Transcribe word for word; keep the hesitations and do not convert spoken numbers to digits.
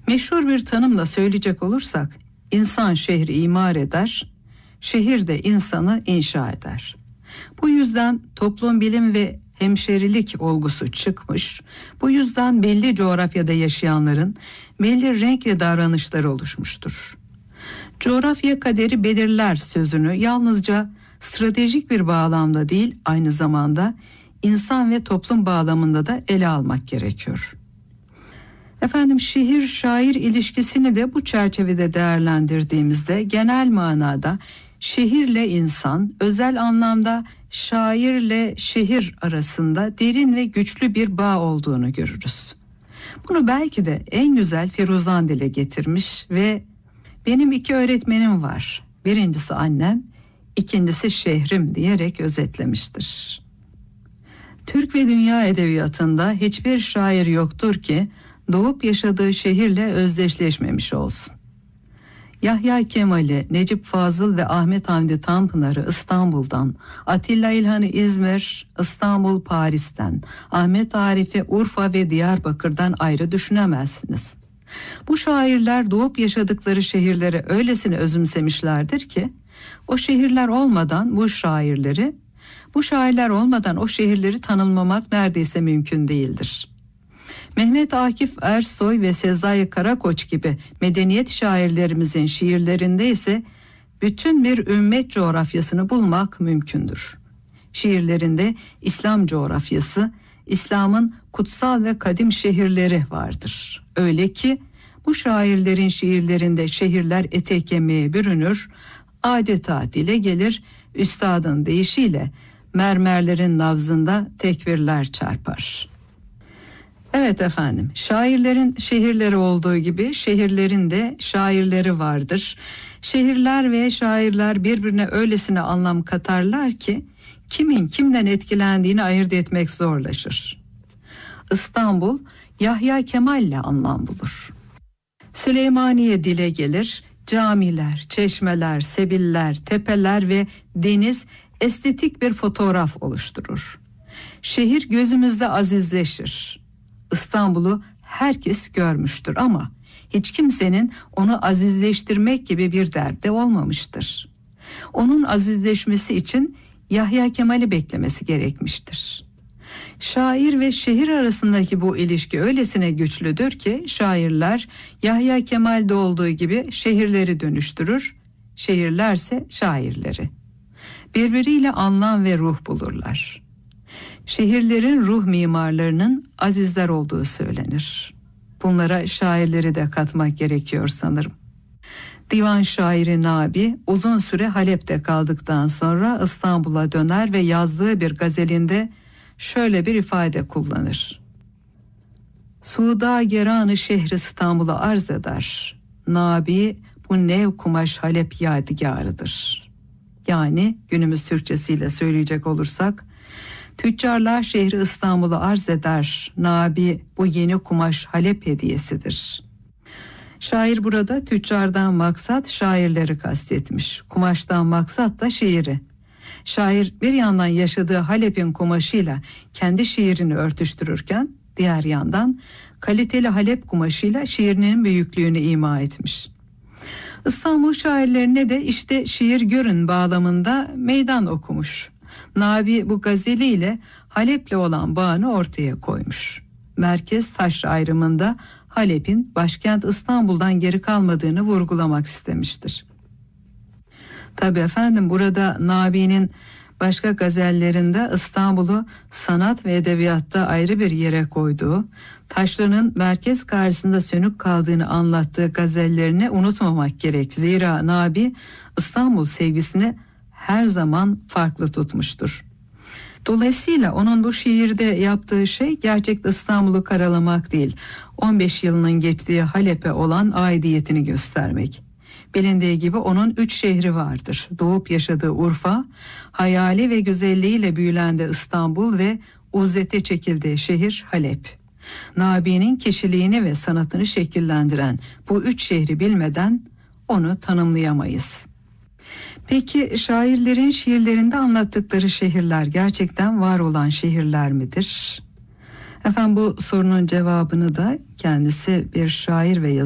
Meşhur bir tanımla söyleyecek olursak, insan şehri imar eder, şehir de insanı inşa eder. Bu yüzden toplum bilim ve hemşerilik olgusu çıkmış, bu yüzden belli coğrafyada yaşayanların belli renk ve davranışları oluşmuştur. Coğrafya kaderi belirler sözünü yalnızca stratejik bir bağlamda değil, aynı zamanda insan ve toplum bağlamında da ele almak gerekiyor. Efendim, şehir-şair ilişkisini de bu çerçevede değerlendirdiğimizde genel manada şehirle insan, özel anlamda şairle şehir arasında derin ve güçlü bir bağ olduğunu görürüz. Bunu belki de en güzel Firuzan dile getirmiş ve benim iki öğretmenim var. Birincisi annem, ikincisi şehrim diyerek özetlemiştir. Türk ve dünya edebiyatında hiçbir şair yoktur ki doğup yaşadığı şehirle özdeşleşmemiş olsun. Yahya Kemal'i, Necip Fazıl ve Ahmet Hamdi Tanpınar'ı İstanbul'dan, Atilla İlhan'ı İzmir, İstanbul, Paris'ten, Ahmet Arif'i Urfa ve Diyarbakır'dan ayrı düşünemezsiniz. Bu şairler doğup yaşadıkları şehirleri öylesine özümsemişlerdir ki, o şehirler olmadan bu şairleri, bu şairler olmadan o şehirleri tanımlamak neredeyse mümkün değildir. Mehmet Akif Ersoy ve Sezai Karakoç gibi medeniyet şairlerimizin şiirlerinde ise bütün bir ümmet coğrafyasını bulmak mümkündür. Şiirlerinde İslam coğrafyası, İslam'ın kutsal ve kadim şehirleri vardır. Öyle ki bu şairlerin şiirlerinde şehirler ete kemiğe bürünür, adeta dile gelir, üstadın deyişiyle mermerlerin nabzında tekbirler çarpar. Evet efendim, şairlerin şehirleri olduğu gibi şehirlerin de şairleri vardır. Şehirler ve şairler birbirine öylesine anlam katarlar ki kimin kimden etkilendiğini ayırt etmek zorlaşır. İstanbul, Yahya Kemal'le anlam bulur. Süleymaniye dile gelir, camiler, çeşmeler, sebiller, tepeler ve deniz estetik bir fotoğraf oluşturur. Şehir gözümüzde azizleşir. İstanbul'u herkes görmüştür ama hiç kimsenin onu azizleştirmek gibi bir derdi olmamıştır. Onun azizleşmesi için Yahya Kemal'i beklemesi gerekmiştir. Şair ve şehir arasındaki bu ilişki öylesine güçlüdür ki şairler Yahya Kemal'de olduğu gibi şehirleri dönüştürür, şehirlerse şairleri. Birbiriyle anlam ve ruh bulurlar. Şehirlerin ruh mimarlarının azizler olduğu söylenir. Bunlara şairleri de katmak gerekiyor sanırım. Divan şairi Nabi uzun süre Halep'te kaldıktan sonra İstanbul'a döner ve yazdığı bir gazelinde şöyle bir ifade kullanır. Suda geranı şehri İstanbul'a arz eder. Nabi bu nev kumaş Halep yadigarıdır. Yani günümüz Türkçesiyle söyleyecek olursak, tüccarlar şehri İstanbul'a arz eder. Nabi bu yeni kumaş Halep hediyesidir. Şair burada tüccardan maksat şairleri kastetmiş. Kumaştan maksat da şiiri. Şair bir yandan yaşadığı Halep'in kumaşıyla kendi şiirini örtüştürürken diğer yandan kaliteli Halep kumaşıyla şiirinin büyüklüğünü ima etmiş. İstanbul şairlerine de işte şiir görün bağlamında meydan okumuş. Nabi bu gazeliyle Halep'le olan bağını ortaya koymuş. Merkez taşra ayrımında Halep'in başkent İstanbul'dan geri kalmadığını vurgulamak istemiştir. Tabii efendim, burada Nabi'nin başka gazellerinde İstanbul'u sanat ve edebiyatta ayrı bir yere koyduğu, taşranın merkez karşısında sönük kaldığını anlattığı gazellerini unutmamak gerek. Zira Nabi İstanbul sevgisini her zaman farklı tutmuştur. Dolayısıyla onun bu şiirde yaptığı şey gerçekte İstanbul'u karalamak değil, on beş yılının geçtiği Halep'e olan aidiyetini göstermek. Bilindiği gibi onun üç şehri vardır. Doğup yaşadığı Urfa, hayali ve güzelliğiyle büyülendi İstanbul ve uzete çekildiği şehir Halep. Nabi'nin kişiliğini ve sanatını şekillendiren bu üç şehri bilmeden onu tanımlayamayız. Peki şairlerin şiirlerinde anlattıkları şehirler gerçekten var olan şehirler midir? Efendim, bu sorunun cevabını da kendisi bir şair ve yazar